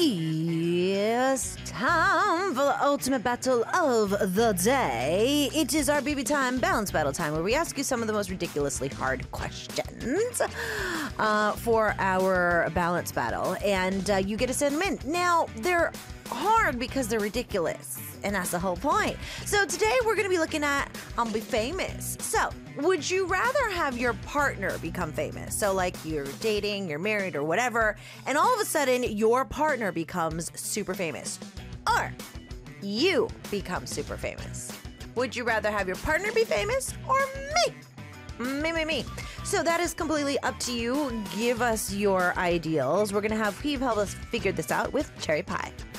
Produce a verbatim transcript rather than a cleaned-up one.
Yes, time for the ultimate battle of the day. It is our B B time balance battle time, where we ask you some of the most ridiculously hard questions uh, for our balance battle, and uh, you get to send them in. Now, they're hard because they're ridiculous, and that's the whole point. So today we're going to be looking at um, be famous. So, would you rather have your partner become famous? So, like you're dating, you're married, or whatever, and all of a sudden your partner becomes super famous, or you become super famous? Would you rather have your partner be famous or me? Me, me, me. So that is completely up to you. Give us your ideals. We're going to have Pete help us figure this out with Cherry Pie.